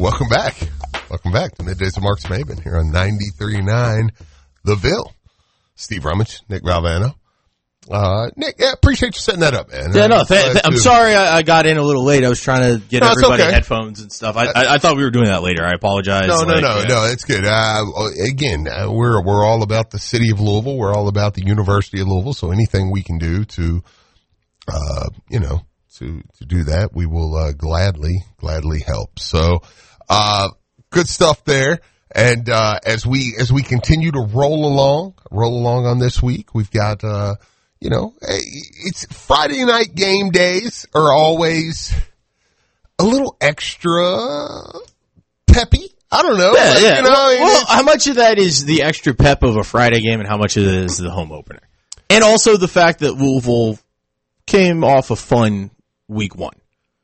Welcome back. Welcome back to Middays with Mark Maven here on 93.9 The Ville. Steve Rummage, Nick Valvano. Nick, appreciate you setting that up, man. Yeah, no, I'm sorry I got in a little late. I was trying to get everybody headphones and stuff. I thought we were doing that later. I apologize. No, it's good. Again, we're all about the city of Louisville. We're all about the University of Louisville. So anything we can do to do that, we will gladly help. So good stuff there. And as we continue to roll along on this week, we've got it's Friday night game days are always a little extra peppy. I don't know. Yeah. How much of that is the extra pep of a Friday game and how much of it is the home opener? And also the fact that Louisville came off a fun week one.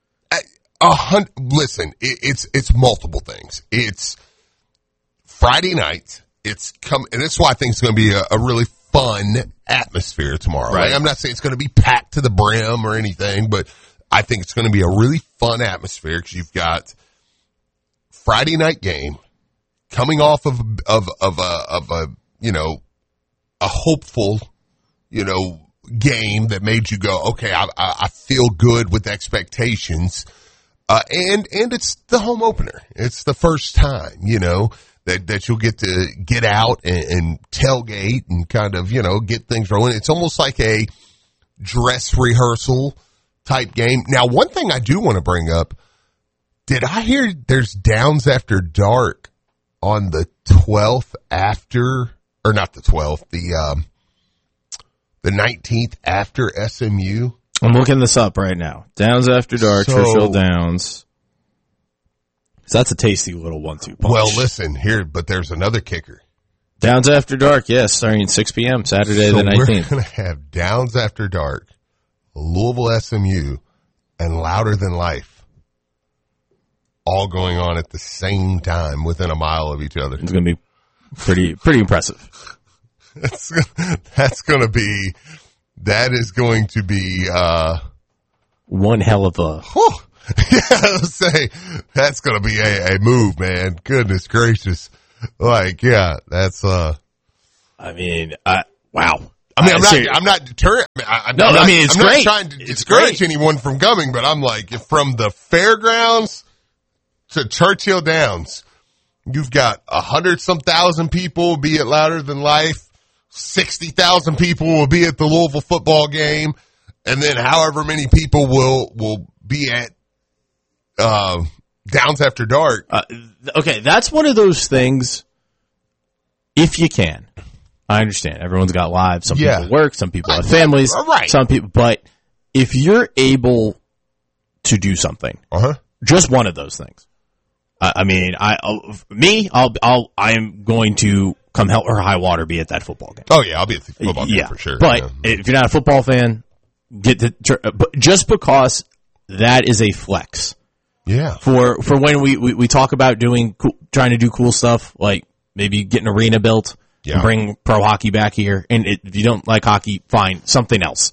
Listen, it's multiple things. It's Friday night. And this is why I think it's going to be a really fun atmosphere tomorrow. Right. I'm not saying it's going to be packed to the brim or anything, but I think it's going to be a really fun atmosphere because you've got Friday night game coming off of a hopeful, game that made you go, okay, I feel good with expectations. And it's the home opener. It's the first time, that you'll get to get out and tailgate and kind of, get things rolling. It's almost like a dress rehearsal type game. Now, one thing I do want to bring up, did I hear there's Downs After Dark on the 12th or not the 12th, the 19th after SMU? I'm looking this up right now. Downs After Dark, Churchill Downs. So that's a tasty little 1-2 punch. Well, listen here, but there's another kicker. Downs After Dark, yes, starting at 6 p.m. Saturday the 19th. We're going to have Downs After Dark, Louisville SMU, and Louder Than Life all going on at the same time within a mile of each other. It's going to be pretty impressive. That is going to be one hell of a... Whew. Yeah, let's say that's going to be a move, man. Goodness gracious. That's wow. I'm not deterring. It's I'm great. not trying to discourage anyone from coming, but I'm like, from the fairgrounds to Churchill Downs, you've got 100-some thousand people be at Louder Than Life, 60,000 people will be at the Louisville football game, and then however many people will be at Downs After Dark. Okay, that's one of those things. If you can, I understand everyone's got lives. Some people work, some people have families, right. Some people. But if you're able to do something, just one of those things. I am going to come hell or high water be at that football game. Oh yeah, I'll be at the football game for sure. But if you're not a football fan, just because that is a flex. Yeah. For when we talk about trying to do cool stuff, like maybe get an arena built and bring pro hockey back here. And if you don't like hockey, fine, something else.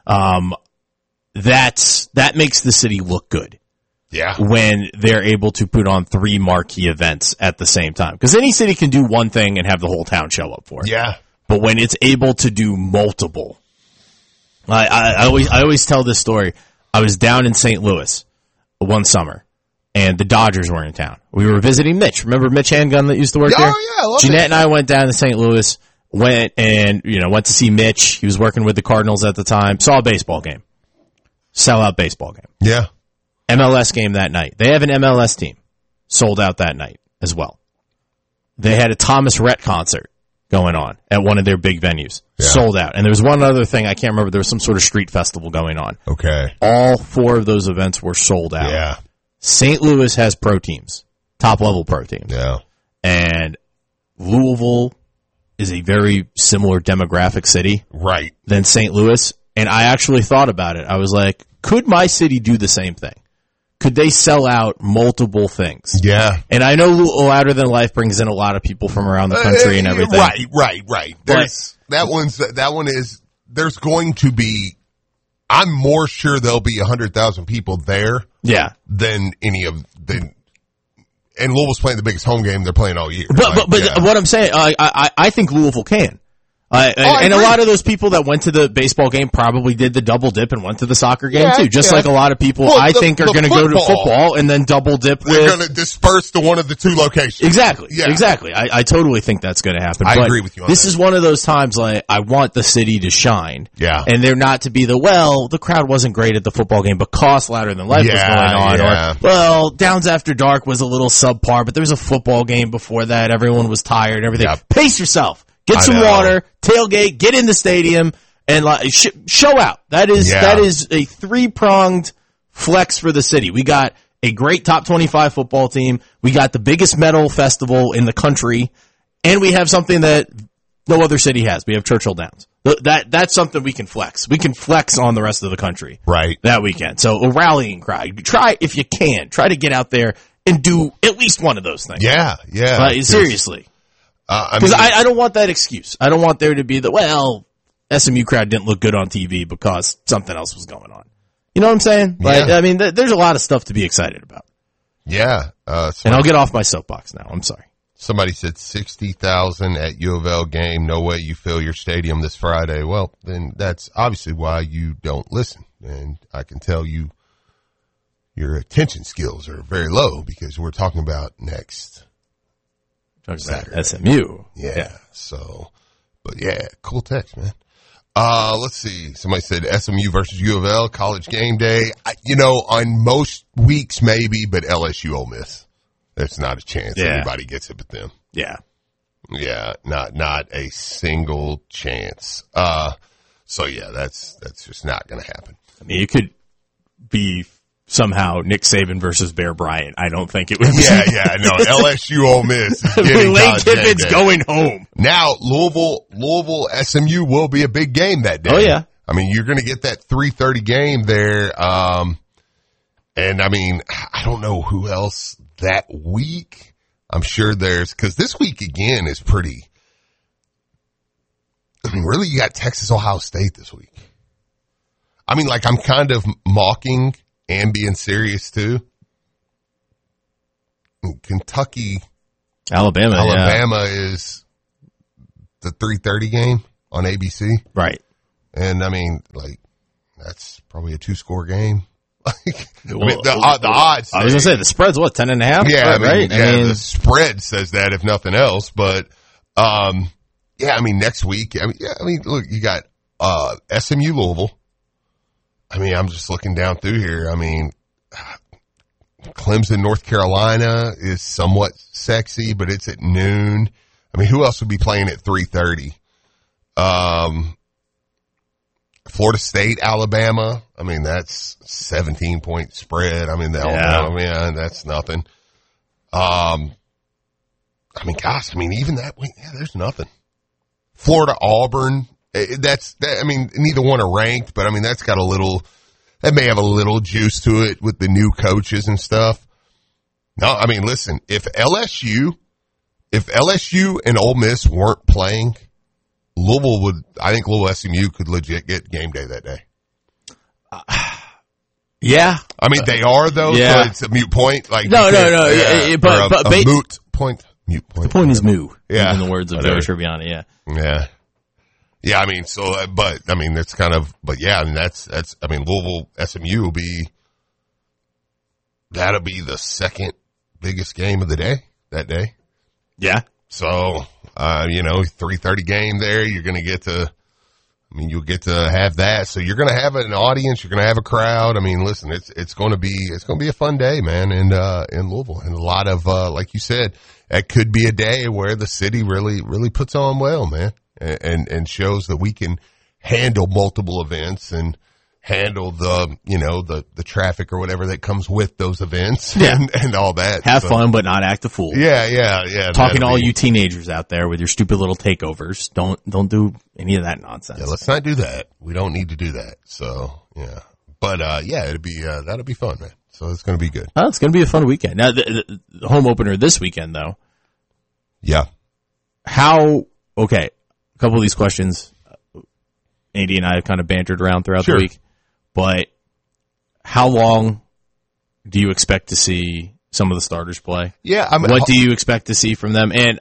That makes the city look good. Yeah. When they're able to put on 3 marquee events at the same time. Because any city can do one thing and have the whole town show up for it. Yeah. But when it's able to do multiple, I always tell this story. I was down in St. Louis one summer, and the Dodgers were in town. We were visiting Mitch. Remember Mitch Handgun that used to work there? Oh, yeah, I love Jeanette it. and I went down to St. Louis, went to see Mitch. He was working with the Cardinals at the time. Saw a baseball game. Sellout baseball game. Yeah. MLS game that night. They have an MLS team. Sold out that night as well. They had a Thomas Rhett concert going on at one of their big venues. Yeah. Sold out. And there was one other thing, I can't remember, there was some sort of street festival going on. Okay. All 4 of those events were sold out. Yeah. St. Louis has pro teams, top-level pro teams. Yeah. And Louisville is a very similar demographic city. Right. Than St. Louis. And I actually thought about it. I was like, could my city do the same thing? Could they sell out multiple things? Yeah. And I know Louder Than Life brings in a lot of people from around the country and everything. Right. There's going to be, I'm more sure there'll be 100,000 people there. Yeah. Than and Louisville's playing the biggest home game they're playing all year. But what I'm saying, I think Louisville can. And a lot of those people that went to the baseball game probably did the double dip and went to the soccer game too. Just like a lot of people I think are going to go to football and then double dip They're going to disperse to one of the two locations. Exactly. Yeah. Exactly. I totally think that's going to happen. I agree with you on this that. is one of those times like I want the city to shine. Yeah. And they're not to be the crowd wasn't great at the football game because Louder Than Life was going on. Yeah. Or, Downs After Dark was a little subpar, but there was a football game before that. Everyone was tired and everything. Yep. Pace yourself. Get some water, tailgate, get in the stadium, and show out. That is a 3-pronged flex for the city. We got a great top 25 football team. We got the biggest metal festival in the country, and we have something that no other city has. We have Churchill Downs. That's something we can flex. We can flex on the rest of the country that weekend. So a rallying cry. Try, if you can, try to get out there and do at least one of those things. Yeah. Seriously. Because I don't want that excuse. I don't want there to be SMU crowd didn't look good on TV because something else was going on. You know what I'm saying? Yeah. I mean, there's a lot of stuff to be excited about. Yeah. And I'll get off my soapbox now. I'm sorry. Somebody said 60,000 at U of L game. No way you fill your stadium this Friday. Well, then that's obviously why you don't listen. And I can tell you your attention skills are very low because we're talking about next Saturday. SMU. Yeah. So, but yeah, cool text, man. Let's see. Somebody said SMU versus U of L college game day. On most weeks maybe, but LSU Ole Miss. There's not a chance anybody gets it but them. Yeah. Yeah. Not a single chance. So yeah, that's just not going to happen. I mean, it could be somehow Nick Saban versus Bear Bryant. I don't think it would be. Yeah, no. LSU Ole Miss is getting Lane Kiffin's going home. Now, Louisville SMU will be a big game that day. Oh, yeah. I mean, you're going to get that 3:30 game there. And I mean, I don't know who else that week. I'm sure because this week again is pretty. I mean, really, you got Texas, Ohio State this week. I mean, I'm kind of mocking and being serious too. Kentucky, Alabama is the 3:30 game on ABC, right? And I mean, that's probably a 2-score game. The odds. I was gonna say the spread's what 10.5. Yeah, right. The spread says that if nothing else, but I mean, next week. Look, you got SMU Louisville. I mean, I'm just looking down through here. I mean, Clemson, North Carolina is somewhat sexy, but it's at noon. I mean, who else would be playing at 3:30? Florida State, Alabama. I mean, that's 17-point spread. I mean, Alabama, that's nothing. I mean, gosh, even that week, there's nothing. Florida, Auburn. Neither one are ranked, but I mean, that may have a little juice to it with the new coaches and stuff. No, I mean, listen, if LSU and Ole Miss weren't playing, I think Louisville SMU could legit get game day that day. Yeah. I mean, they are though, so it's a moot point. No. But moot point. Mute point. The point is moo. Yeah. In the words of Joe Tribbiani, yeah. Yeah. Yeah, I mean, it's kind of, but yeah, I mean, Louisville SMU that'll be the second biggest game of the day, that day. Yeah. So, 3:30 game there, you'll get to have that. So you're going to have an audience, you're going to have a crowd. I mean, listen, it's going to be a fun day, man, in Louisville. And a lot of, like you said, it could be a day where the city really, really puts on well, man. And shows that we can handle multiple events and handle the traffic or whatever that comes with those events and all that. Have fun, but not act a fool. Yeah. Talking to all you teenagers out there with your stupid little takeovers. Don't do any of that nonsense. Yeah, let's not do that. We don't need to do that. So, yeah. But, that'll be fun, man. So it's going to be good. Oh, it's going to be a fun weekend. Now, the home opener this weekend, though. Yeah. Okay. A couple of these questions, Andy and I have kind of bantered around throughout the week, but how long do you expect to see some of the starters play. Yeah, I mean, what do you expect to see from them? And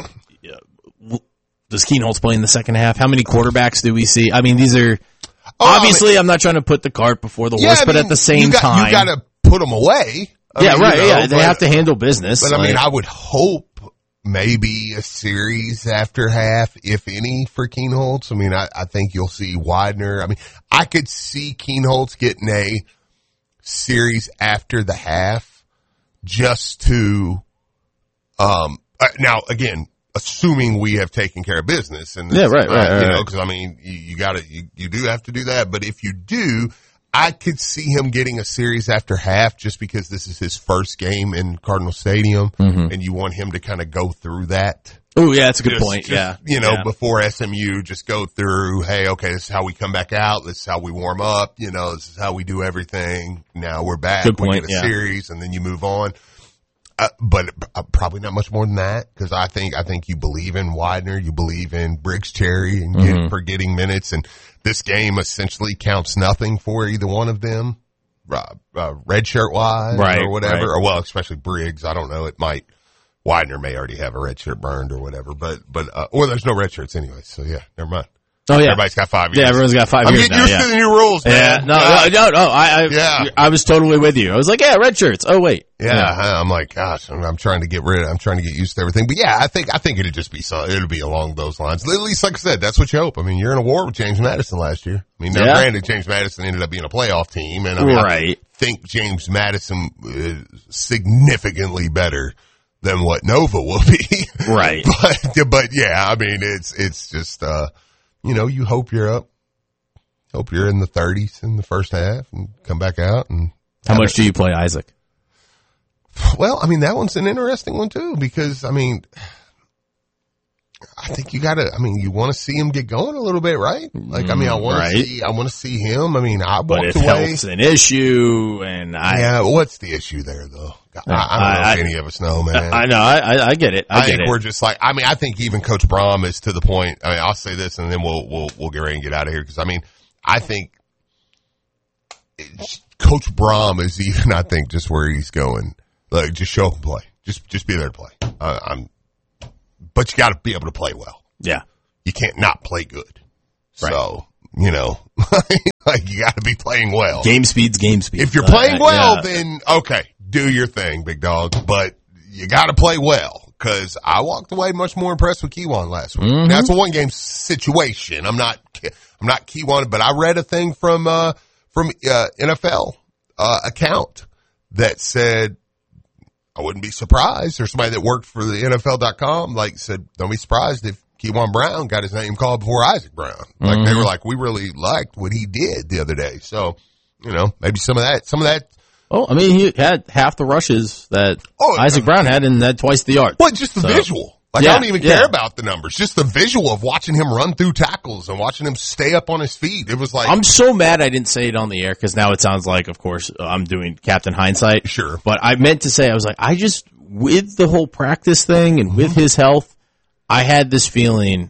does Kienholz play in the second half? How many quarterbacks do we see? I mean, these are obviously. I'm not trying to put the cart before the horse, but at the same time, you got to put them away. They have to handle business. But I mean, I would hope maybe a series after half, if any, for Kienholz. I mean, I think you'll see Widener. I mean, I could see Kienholz getting a series after the half just to, now again, assuming we have taken care of business. And right. You know, cause I mean, you do have to do that. But if you do, I could see him getting a series after half just because this is his first game in Cardinal Stadium and you want him to kind of go through that. Oh, yeah, that's a good point. Before SMU, just go through, hey, okay, this is how we come back out. This is how we warm up. You know, this is how we do everything. Now we're back. Good point, we get a series and then you move on. But probably not much more than that because I think you believe in Widener, you believe in Briggs Cherry and for getting minutes, and this game essentially counts nothing for either one of them, red shirt wise or whatever, or well, especially Briggs. I don't know. It might Widener may already have a red shirt burned or whatever, but or there's no red shirts anyway. So yeah, never mind. Oh yeah, everybody's got 5 years. Yeah, everyone's got 5 years now. I'm getting used to the new rules, man. Yeah, I was totally with you. I was like, yeah, red shirts. Oh wait, I'm like, gosh, I'm trying to get used to everything. But yeah, I think it'll just be it'll be along those lines. At least, like I said, that's what you hope. I mean, you're in a war with James Madison last year. I mean, now granted, James Madison ended up being a playoff team, and I mean, I think James Madison is significantly better than what Nova will be. Right. But yeah, I mean, it's just, you know, you hope you're up. Hope you're in the 30s in the first half and come back out. And how much do you play Isaac? Well, I mean, that one's an interesting one too, because I mean, I think you want to see him get going a little bit, right? Like, I mean, I want to see him. I mean, but if health's an issue what's the issue there though? I don't know if any of us know, man. I know. I get it. I think we're just like, I mean, I think even Coach Braum is to the point. I mean, I'll say this and then we'll get ready and get out of here. Cause I mean, I think Coach Braum is even, I think, just where he's going. Like, just show up and play. Just be there to play. But you got to be able to play well. Yeah. You can't not play good. Right. So, you know, like you got to be playing well. Game speed's game speed. If you're playing well, then okay, do your thing, big dog. But you got to play well because I walked away much more impressed with Kiwan last week. Mm-hmm. That's a one game situation. I'm not Kiwan, but I read a thing from NFL account that said, I wouldn't be surprised, or somebody that worked for the NFL.com, like, said, don't be surprised if Kewan Brown got his name called before Isaac Brown. Like, they were like, we really liked what he did the other day. So, you know, maybe some of that. Oh, I mean, he had half the rushes that Isaac Brown had and had twice the yards. Well, just the visual. Like, I don't even care about the numbers. Just the visual of watching him run through tackles and watching him stay up on his feet. It was like, I'm so mad I didn't say it on the air because now it sounds like, of course, I'm doing Captain Hindsight. Sure. But I meant to say, I was like, with the whole practice thing and with his health, I had this feeling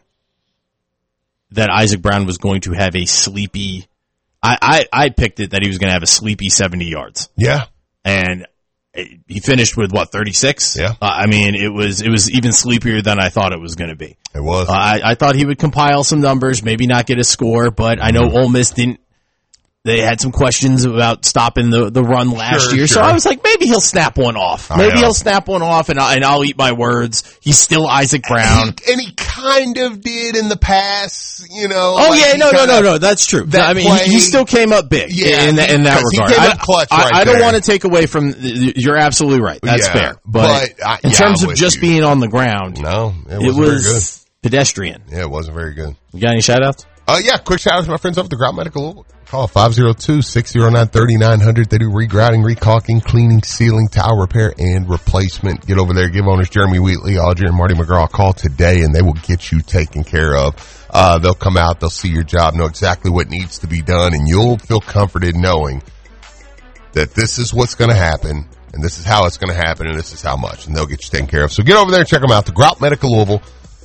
that Isaac Brown was going to have a sleepy, I picked it that he was going to have a sleepy 70 yards. Yeah. And he finished with 36? Yeah. I mean, it was even sleepier than I thought it was going to be. It was. I thought he would compile some numbers, maybe not get a score, but I know Ole Miss didn't. They had some questions about stopping the run last year, so I was like, maybe he'll snap one off. Maybe he'll snap one off, and I'll eat my words. He's still Isaac Brown, and he kind of did in the past, you know. Oh like no, that's true. I mean, he still came up big, in that regard. He came up clutch I don't want to take away from. You're absolutely right. That's fair, but in terms of just being on the ground, no, it was pedestrian. Yeah, it wasn't very good. You got any shout outs? Yeah, quick shout out to my friends over at the Grout Medical. Call 502-609-3900. They do regrouting, recaulking, cleaning, sealing, tile repair, and replacement. Get over there. Give owners Jeremy Wheatley, Audrey, and Marty McGraw a call today, and they will get you taken care of. They'll come out. They'll see your job, know exactly what needs to be done, and you'll feel comforted knowing that this is what's going to happen, and this is how it's going to happen, and this is how much, and they'll get you taken care of. So get over there and check them out. The Grout Medical Louisville.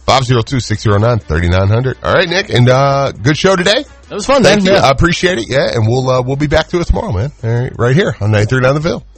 502-609-3900. All right, Nick, and good show today. That was fun, man. Thank you. I appreciate it. Yeah, and we'll be back to it tomorrow, man. All right, right here on 93 Down the Ville.